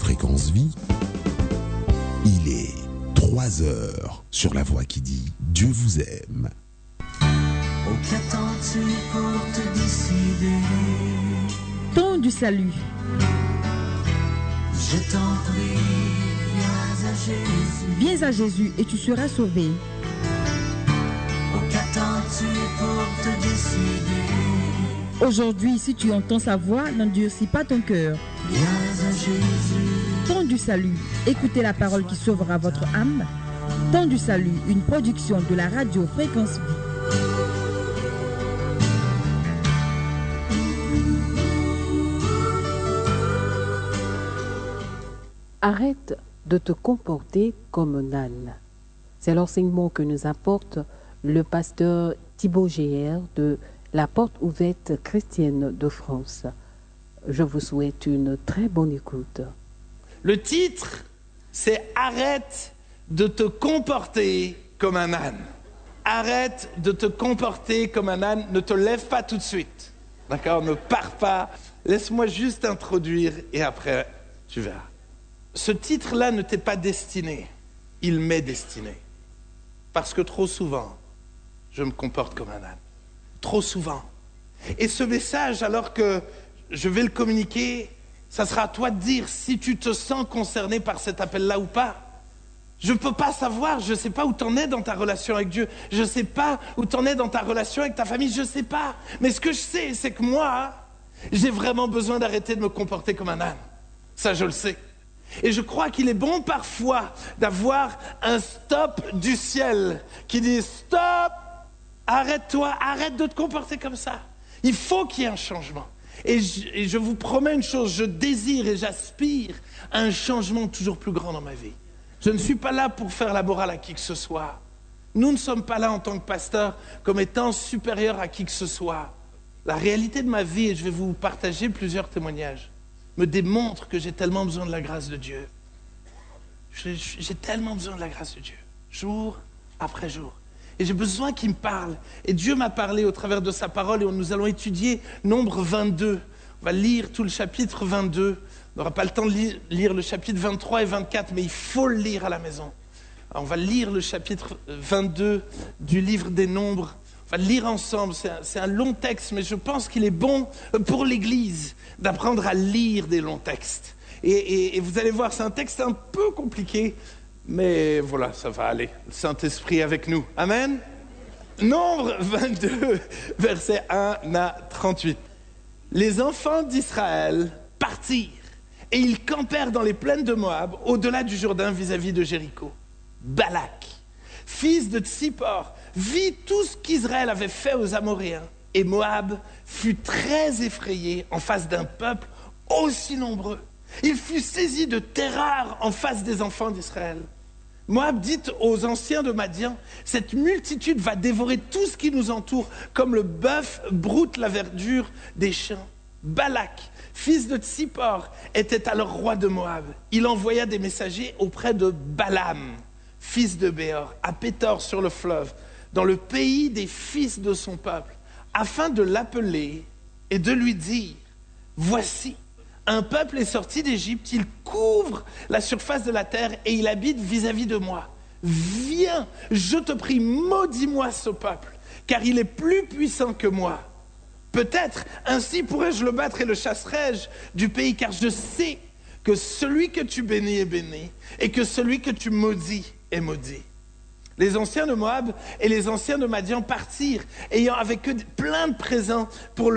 Fréquence Vie. Il est 3 heures sur la voix qui dit Dieu vous aime. Oh, qu'attends-tu pour te décider? Temps du salut. Je t'en prie, viens à Jésus. Viens à Jésus et tu seras sauvé. Oh, qu'attends-tu pour te décider? Aujourd'hui, si tu entends sa voix, n'endurcis pas ton cœur. Viens à Jésus. Temps du salut. Écoutez la parole qui sauvera votre âme. Temps du salut, une production de la radio Fréquence Vie. Arrête de te comporter comme un âne. C'est l'enseignement que nous apporte le pasteur Thibaut GR de la Porte Ouverte Chrétienne de France. Je vous souhaite une très bonne écoute. Le titre, c'est « Arrête de te comporter comme un âne ». Arrête de te comporter comme un âne. Ne te lève pas tout de suite. D'accord? Ne pars pas. Laisse-moi juste introduire et après, tu verras. Ce titre-là ne t'est pas destiné. Il m'est destiné. Parce que trop souvent, je me comporte comme un âne. Trop souvent. Et ce message, alors que je vais le communiquer, ça sera à toi de dire si tu te sens concerné par cet appel-là ou pas. Je ne peux pas savoir, je ne sais pas où tu en es dans ta relation avec Dieu. Je ne sais pas où tu en es dans ta relation avec ta famille, je ne sais pas. Mais ce que je sais, c'est que moi, j'ai vraiment besoin d'arrêter de me comporter comme un âne. Ça, je le sais. Et je crois qu'il est bon parfois d'avoir un stop du ciel qui dit « Stop, arrête-toi, arrête de te comporter comme ça. » Il faut qu'il y ait un changement. Et je vous promets une chose, je désire et j'aspire à un changement toujours plus grand dans ma vie. Je ne suis pas là pour faire la morale à qui que ce soit. Nous ne sommes pas là en tant que pasteurs comme étant supérieurs à qui que ce soit. La réalité de ma vie, et je vais vous partager plusieurs témoignages, me démontre que j'ai tellement besoin de la grâce de Dieu. J'ai tellement besoin de la grâce de Dieu, jour après jour. Et j'ai besoin qu'il me parle. Et Dieu m'a parlé au travers de sa parole et nous allons étudier Nombre 22. On va lire tout le chapitre 22. On n'aura pas le temps de lire le chapitre 23 et 24, mais il faut le lire à la maison. Alors on va lire le chapitre 22 du livre des Nombres. On va le lire ensemble. C'est un long texte, mais je pense qu'il est bon pour l'Église d'apprendre à lire des longs textes. Et vous allez voir, c'est un texte un peu compliqué, mais voilà, ça va aller. Le Saint-Esprit avec nous. Amen. Nombre 22, versets 1 à 38. Les enfants d'Israël partirent et ils campèrent dans les plaines de Moab, au-delà du Jourdain vis-à-vis de Jéricho. Balak, fils de Tsippor, vit tout ce qu'Israël avait fait aux Amoréens. Et Moab fut très effrayé en face d'un peuple aussi nombreux. Il fut saisi de terreur en face des enfants d'Israël. Moab dit aux anciens de Madian, cette multitude va dévorer tout ce qui nous entoure, comme le bœuf broute la verdure des champs. Balak, fils de Tsippor, était alors roi de Moab. Il envoya des messagers auprès de Balaam, fils de Béor, à Pétor sur le fleuve, dans le pays des fils de son peuple, afin de l'appeler et de lui dire, voici, un peuple est sorti d'Égypte, il couvre la surface de la terre et il habite vis-à-vis de moi. Viens, je te prie, maudis-moi ce peuple, car il est plus puissant que moi. Peut-être, ainsi pourrais-je le battre et le chasserai-je du pays, car je sais que celui que tu bénis est béni et que celui que tu maudis est maudit. Les anciens de Moab et les anciens de Madian partirent, ayant avec eux plein de présents pour